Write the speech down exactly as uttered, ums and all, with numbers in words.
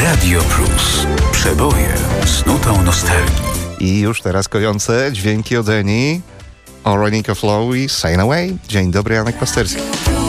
Radio Plus. Przeboje z nutą nostalgii. I już teraz kojące dźwięki od Eni, Orenika Flow i Sail Away. Dzień dobry, Janek Pasterski.